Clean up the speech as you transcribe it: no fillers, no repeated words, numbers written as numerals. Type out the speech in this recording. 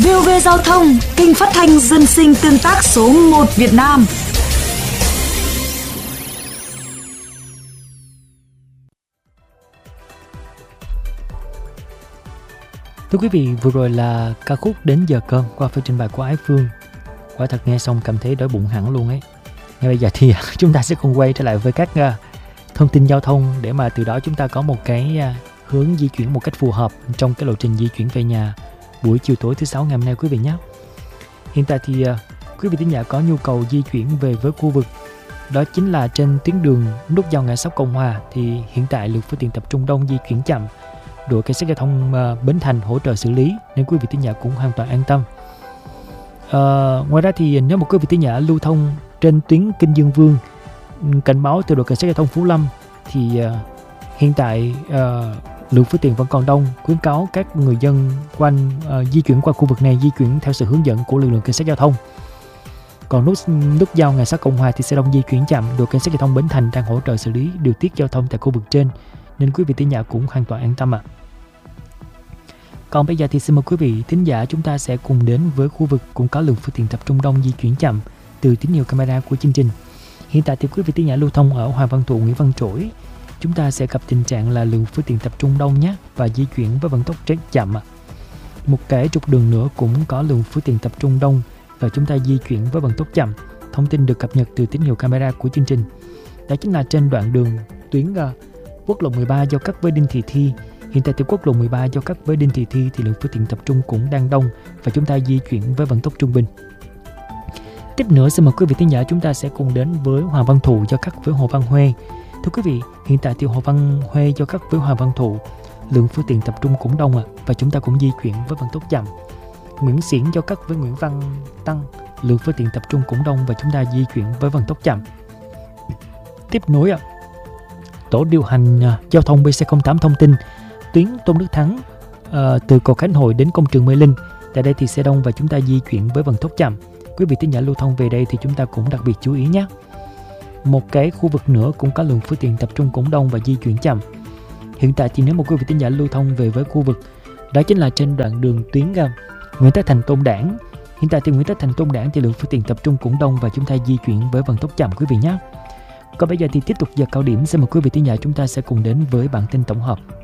VOV Giao thông, kênh phát thanh dân sinh tương tác số 1 Việt Nam. Thưa quý vị, vừa rồi là ca khúc Đến Giờ Cơm qua phần trình bày của Ái Phương. Quả thật nghe xong cảm thấy đói bụng hẳn luôn ấy. Ngay bây giờ thì chúng ta sẽ cùng quay trở lại với các thông tin giao thông để mà từ đó chúng ta có một cái hướng di chuyển một cách phù hợp trong cái lộ trình di chuyển về nhà buổi chiều tối thứ Sáu ngày hôm nay quý vị nhé. Hiện tại thì quý vị thính giả có nhu cầu di chuyển về với khu vực đó chính là trên tuyến đường nút giao ngã sáu Cộng Hòa thì hiện tại lượng phương tiện tập trung đông, di chuyển chậm. Đội cảnh sát giao thông Bến Thành hỗ trợ xử lý nên quý vị thính giả cũng hoàn toàn an tâm. Ngoài ra thì nếu một quý vị thính giả lưu thông trên tuyến Kinh Dương Vương, cảnh báo từ đội cảnh sát giao thông Phú Lâm thì hiện tại lượng phương tiện vẫn còn đông, khuyến cáo các người dân quanh di chuyển qua khu vực này di chuyển theo sự hướng dẫn của lực lượng cảnh sát giao thông. Còn nút giao ngã sáu Cộng Hòa thì sẽ đông, di chuyển chậm. Đội cảnh sát giao thông Bến Thành đang hỗ trợ xử lý điều tiết giao thông tại khu vực trên nên quý vị thính giả cũng hoàn toàn an tâm ạ. Còn bây giờ thì xin mời quý vị thính giả chúng ta sẽ cùng đến với khu vực cũng có lượng phương tiện tập trung đông, di chuyển chậm từ tín hiệu camera của chương trình. Hiện tại thì quý vị thính giả lưu thông ở Hoàng Văn Thụ, Nguyễn Văn Trỗi, chúng ta sẽ gặp tình trạng là lượng phương tiện tập trung đông nhé và di chuyển với vận tốc rất chậm ạ. Một cái trục đường nữa cũng có lượng phương tiện tập trung đông và chúng ta di chuyển với vận tốc chậm. Thông tin được cập nhật từ tín hiệu camera của chương trình. Đó chính là trên đoạn đường tuyến quốc lộ 13 giao cắt với Đinh Thị Thi. Hiện tại thì quốc lộ 13 giao cắt với Đinh Thị Thi thì lượng phương tiện tập trung cũng đang đông và chúng ta di chuyển với vận tốc trung bình. Tiếp nữa xin mời quý vị thính giả chúng ta sẽ cùng đến với Hoàng Văn Thụ giao cắt với Hồ Văn Huê. Thưa quý vị, hiện tại thì Hồ Văn Huê giao cắt với Hoàng Văn Thụ, lượng phương tiện tập trung cũng đông và chúng ta cũng di chuyển với vận tốc chậm. Nguyễn Xiển giao cắt với Nguyễn Văn Tăng, lượng phương tiện tập trung cũng đông và chúng ta di chuyển với vận tốc chậm. Tiếp nối tổ điều hành giao thông BC08 thông tin tuyến Tôn Đức Thắng từ cầu Khánh Hội đến công trường Mê Linh. Tại đây thì xe đông và chúng ta di chuyển với vận tốc chậm. Quý vị thính giả lưu thông về đây thì chúng ta cũng đặc biệt chú ý nhé. Một cái khu vực nữa cũng có lượng phương tiện tập trung cũng đông và di chuyển chậm. Hiện tại thì nếu một quý vị thính giả lưu thông về với khu vực đó chính là trên đoạn đường tuyến Nguyễn Tất Thành Tôn Đản. Hiện tại thì Nguyễn Tất Thành Tôn Đản thì lượng phương tiện tập trung cũng đông và chúng ta di chuyển với vận tốc chậm quý vị nhé. Còn bây giờ thì tiếp tục giờ cao điểm, xin mời quý vị thính giả chúng ta sẽ cùng đến với bản tin tổng hợp.